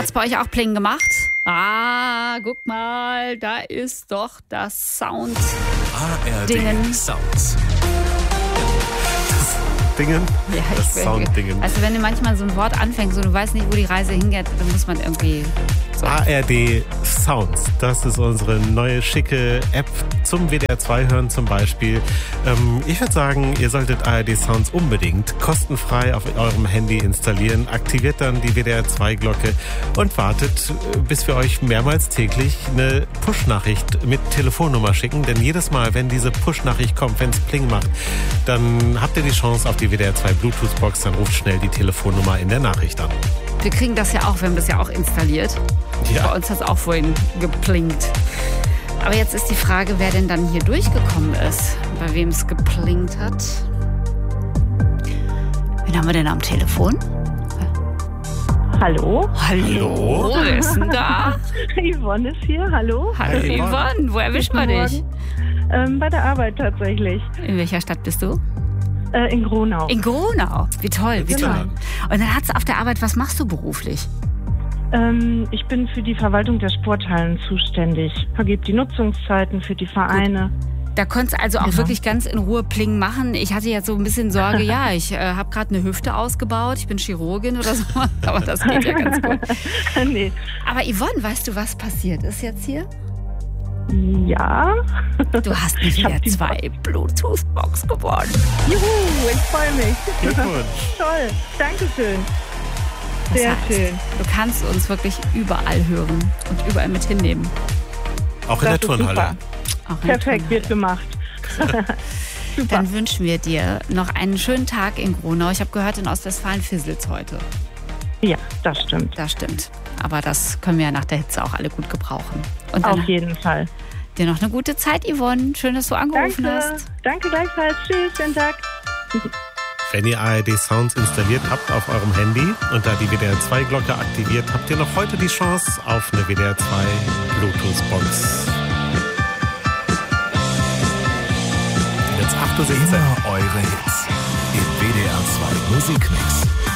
Hat's bei euch auch Pling gemacht? Guck mal, da ist doch das Sound. ARD Sounds. Dingen? Ja, das Sound-Dingen. Also wenn du manchmal so ein Wort anfängst und du weißt nicht, wo die Reise hingeht, dann muss man irgendwie... So. ARD Sounds, das ist unsere neue schicke App zum WDR 2 hören zum Beispiel. Ich würde sagen, ihr solltet ARD Sounds unbedingt kostenfrei auf eurem Handy installieren, aktiviert dann die WDR 2 Glocke und wartet, bis wir euch mehrmals täglich eine Push-Nachricht mit Telefonnummer schicken, denn jedes Mal, wenn diese Push-Nachricht kommt, wenn es Pling macht, dann habt ihr die Chance auf die WDR 2 Bluetooth-Box, dann ruft schnell die Telefonnummer in der Nachricht an. Wir kriegen das ja auch, wir haben das ja auch installiert. Ja. Bei uns hat es auch vorhin geplinkt. Aber jetzt ist die Frage, wer denn dann hier durchgekommen ist, bei wem es geplinkt hat. Wen haben wir denn am Telefon? Hallo? Hallo? Wer ist denn da? Yvonne ist hier, hallo? Hallo Yvonne, wo erwischt man dich? Bei der Arbeit tatsächlich. In welcher Stadt bist du? In Gronau. In Gronau? Wie toll, wie toll. Und dann hat's auf der Arbeit, was machst du beruflich? Ich bin für die Verwaltung der Sporthallen zuständig. Vergebe die Nutzungszeiten für die Vereine. Gut. Da konntest du also auch wirklich ganz in Ruhe Pling machen. Ich hatte jetzt so ein bisschen Sorge, ich habe gerade eine Hüfte ausgebaut, ich bin Chirurgin oder so, aber das geht ja ganz gut. Nee. Aber Yvonne, weißt du, was passiert ist jetzt hier? Ja. Du hast eine WDR 2 Bluetooth-Box gewonnen. Juhu, ich freue mich. Glückwunsch. Toll, Dankeschön. Das Sehr heißt, schön. Du kannst uns wirklich überall hören und überall mit hinnehmen. Auch in der Das ist Turnhalle. super. Auch in der Perfekt, wird gemacht. Super. Dann wünschen wir dir noch einen schönen Tag in Gronau. Ich habe gehört, in Ostwestfalen fisselt's heute. Ja, das stimmt. Das stimmt. Aber das können wir ja nach der Hitze auch alle gut gebrauchen. Und dann Auf jeden Fall. dir noch eine gute Zeit, Yvonne. Schön, dass du angerufen hast. Danke gleichfalls. Tschüss, schönen Tag. Wenn ihr ARD Sounds installiert habt auf eurem Handy und da die WDR 2 Glocke aktiviert, habt ihr noch heute die Chance auf eine WDR 2 Bluetooth-Box. Jetzt 8:17 Uhr. Immer eure Hits im WDR 2 Musikmix.